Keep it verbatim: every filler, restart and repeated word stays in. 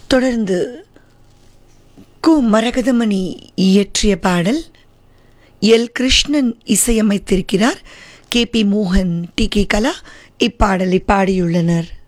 தொடர்ந்து கு மரகதமணி இயற்றிய பாடல், எல் கிருஷ்ணன் இசையமைத்திருக்கிறார். கே பி மோகன், டி கே கலா இப்பாடலை பாடியுள்ளனர்.